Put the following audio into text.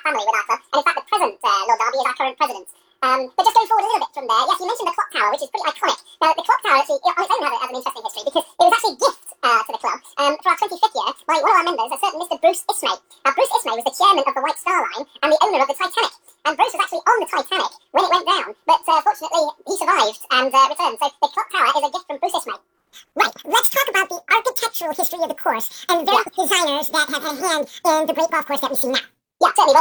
family with our club, and in fact the present Lord Derby is our current president. But just going forward a little bit from there, yes, you mentioned the clock tower, which is pretty iconic. Now, the clock tower actually, on its own, has an interesting history, because it was actually a gift to the club for our 25th year by one of our members, a certain Mr. Bruce Ismay. Now, Bruce Ismay was the chairman of the White Star Line and the owner of the Titanic. And Bruce was actually on the Titanic when it went down, but fortunately he survived and returned. So the clock tower is a gift from Bruce Ismay. Right. Let's talk about the architectural history of the course and the various designers that have had a hand in the great golf course that we see now. Yeah, certainly. Well,